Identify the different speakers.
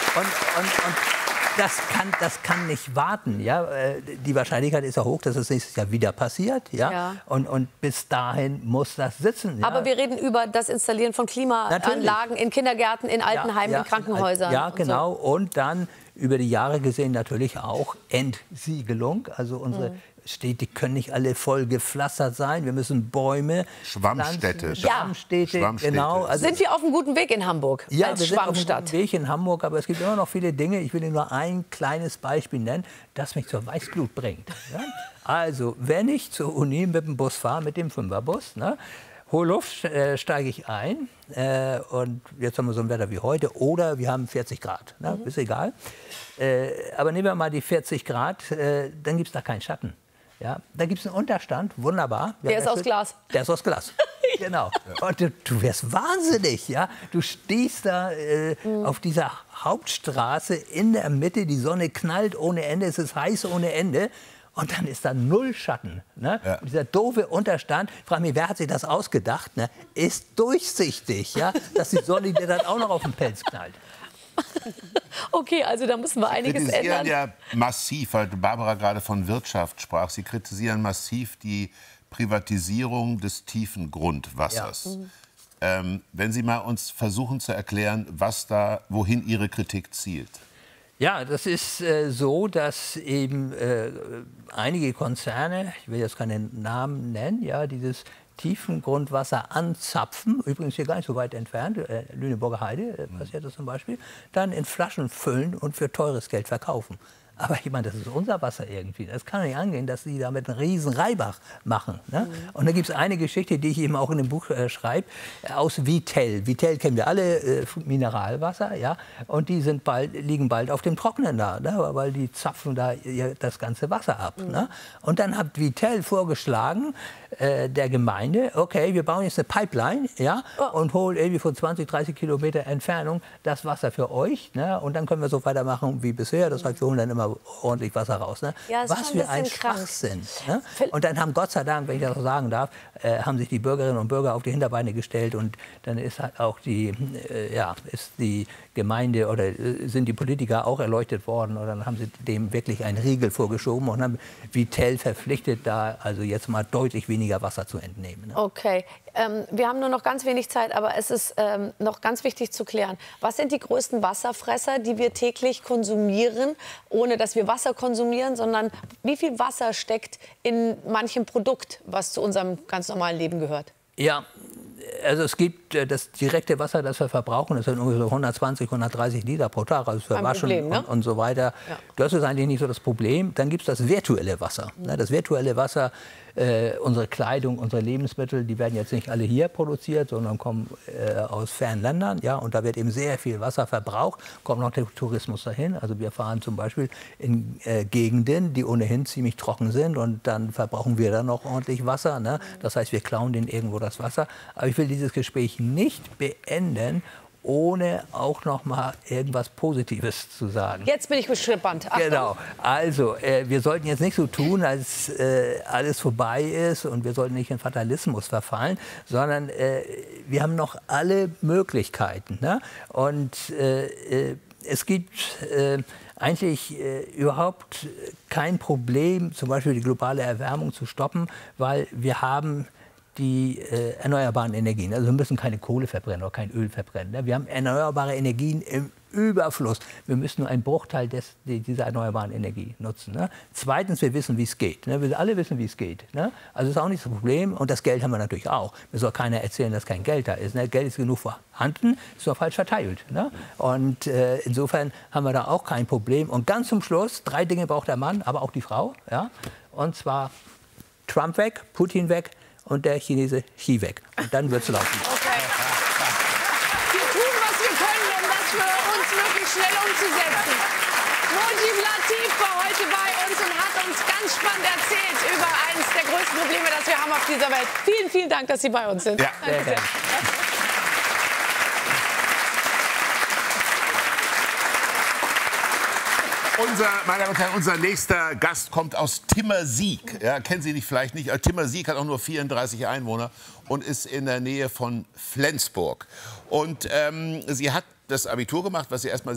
Speaker 1: Und das kann nicht warten. Ja? Die Wahrscheinlichkeit ist ja hoch, dass es nächstes Jahr wieder passiert. Ja? Und bis dahin muss das sitzen. Ja?
Speaker 2: Aber wir reden über das Installieren von Klimaanlagen in Kindergärten, in Altenheimen, in Krankenhäusern.
Speaker 1: Ja, genau. Und dann über die Jahre gesehen natürlich auch Entsiegelung. Also unsere Städte können nicht alle voll gepflastert sein. Wir müssen Bäume,
Speaker 3: Schwammstädte.
Speaker 1: Schwammstädte, genau.
Speaker 2: Also sind wir auf einem guten Weg in Hamburg als
Speaker 1: wir sind auf einem
Speaker 2: Schwammstadt?
Speaker 1: guten Weg in Hamburg, aber es gibt immer noch viele Dinge. Ich will Ihnen nur ein kleines Beispiel nennen, das mich zur Weißglut bringt. Ja? Also, wenn ich zur Uni mit dem Bus fahre, mit dem 5er-Bus, ne, hohe Luft, steige ich ein und jetzt haben wir so ein Wetter wie heute oder wir haben 40 Grad, ne, ist egal. Aber nehmen wir mal die 40 Grad, dann gibt es da keinen Schatten. Ja, da gibt es einen Unterstand, wunderbar.
Speaker 2: Der ist aus Glas.
Speaker 1: Der ist aus Glas, genau. Und du wirst wahnsinnig, ja. Du stehst da auf dieser Hauptstraße in der Mitte, die Sonne knallt ohne Ende, es ist heiß ohne Ende. Und dann ist da null Schatten. Ne? Ja. Dieser doofe Unterstand, ich frage mich, wer hat sich das ausgedacht, ne? Ist durchsichtig, ja? Dass die Sonne dir dann auch noch auf den Pelz knallt.
Speaker 2: Okay, also da müssen wir einiges ändern.
Speaker 3: Sie kritisieren ja massiv, weil Barbara gerade von Wirtschaft sprach, Sie kritisieren massiv die Privatisierung des tiefen Grundwassers. Ja. Wenn Sie mal uns versuchen zu erklären, wohin Ihre Kritik zielt.
Speaker 1: Ja, das ist so, dass eben einige Konzerne, ich will jetzt keinen Namen nennen, ja, dieses tiefen Grundwasser anzapfen, übrigens hier gar nicht so weit entfernt, Lüneburger Heide passiert das zum Beispiel, dann in Flaschen füllen und für teures Geld verkaufen. Aber ich meine, das ist unser Wasser irgendwie. Das kann nicht angehen, dass sie damit einen riesen Reibach machen. Ne? Und da gibt es eine Geschichte, die ich eben auch in dem Buch schreibe, aus Vittel. Vittel kennen wir alle, Mineralwasser, ja. Und die liegen bald auf dem Trocknen da, ne? Weil die zapfen da das ganze Wasser ab. Ne? Und dann hat Vittel vorgeschlagen, der Gemeinde, okay, wir bauen jetzt eine Pipeline, ja, und holen irgendwie von 20, 30 Kilometer Entfernung das Wasser für euch, ne? Und dann können wir so weitermachen wie bisher. Das heißt, wir holen dann immer ordentlich Wasser raus. Ne?
Speaker 2: Ja,
Speaker 1: was für ein Schwachsinn. Ne? Und dann haben Gott sei Dank, wenn ich das so sagen darf, haben sich die Bürgerinnen und Bürger auf die Hinterbeine gestellt und dann ist halt auch ist die Gemeinde oder sind die Politiker auch erleuchtet worden und dann haben sie dem wirklich einen Riegel vorgeschoben und haben Vittel verpflichtet, da also jetzt mal deutlich weniger Wasser zu entnehmen. Ne?
Speaker 2: Okay, wir haben nur noch ganz wenig Zeit, aber es ist noch ganz wichtig zu klären. Was sind die größten Wasserfresser, die wir täglich konsumieren, ohne dass wir Wasser konsumieren, sondern wie viel Wasser steckt in manchem Produkt, was zu unserem ganz normalen Leben gehört?
Speaker 1: Ja, also es gibt das direkte Wasser, das wir verbrauchen, das sind ungefähr 120, 130 Liter pro Tag, also für Waschen Problem, ne? und so weiter. Ja. Das ist eigentlich nicht so das Problem. Dann gibt es das virtuelle Wasser. Das virtuelle Wasser, unsere Kleidung, unsere Lebensmittel, die werden jetzt nicht alle hier produziert, sondern kommen aus fernen Ländern. Ja, und da wird eben sehr viel Wasser verbraucht, kommt noch der Tourismus dahin. Also wir fahren zum Beispiel in Gegenden, die ohnehin ziemlich trocken sind und dann verbrauchen wir dann noch ordentlich Wasser. Ne? Das heißt, wir klauen denen irgendwo das Wasser. Aber ich will dieses Gespräch nicht beenden, ohne auch noch mal irgendwas Positives zu sagen.
Speaker 2: Jetzt bin ich gespannt. Achtung.
Speaker 1: Genau. Also, wir sollten jetzt nicht so tun, als alles vorbei ist und wir sollten nicht in Fatalismus verfallen, sondern wir haben noch alle Möglichkeiten. Ne? Und es gibt eigentlich überhaupt kein Problem, zum Beispiel die globale Erwärmung zu stoppen, weil wir haben die erneuerbaren Energien. Also wir müssen keine Kohle verbrennen oder kein Öl verbrennen. Ne? Wir haben erneuerbare Energien im Überfluss. Wir müssen nur einen Bruchteil dieser erneuerbaren Energie nutzen. Ne? Zweitens, wir wissen, wie es geht. Ne? Wir alle wissen, wie es geht. Ne? Also das ist auch nicht das Problem. Und das Geld haben wir natürlich auch. Mir soll keiner erzählen, dass kein Geld da ist. Ne? Geld ist genug vorhanden, ist nur falsch verteilt. Ne? Und insofern haben wir da auch kein Problem. Und ganz zum Schluss, 3 Dinge braucht der Mann, aber auch die Frau. Ja? Und zwar Trump weg, Putin weg, und der Chinese Xi weg. Und dann wird's laufen.
Speaker 2: Okay. Wir tun, was wir können, um das für uns wirklich schnell umzusetzen. Mujib Latif war heute bei uns und hat uns ganz spannend erzählt über eines der größten Probleme, das wir haben auf dieser Welt. Vielen, vielen Dank, dass Sie bei uns sind.
Speaker 3: Ja,
Speaker 1: sehr gerne.
Speaker 3: Meine Damen und Herren, unser nächster Gast kommt aus Timmersieck. Ja, kennen Sie vielleicht nicht. Timmersieck hat auch nur 34 Einwohner und ist in der Nähe von Flensburg. Und sie hat das Abitur gemacht, was sie erstmal